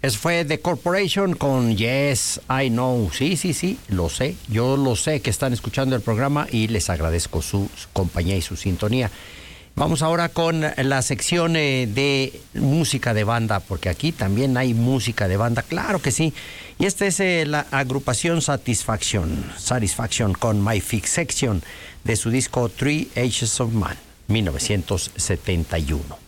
Eso fue The Corporation con Yes, I Know. Sí, lo sé. Yo lo sé que están escuchando el programa y les agradezco su compañía y su sintonía. Vamos ahora con la sección de música de banda, porque aquí también hay música de banda, claro que sí. Y esta es la agrupación Satisfaction con My Fix Section de su disco Three Ages of Man, 1971.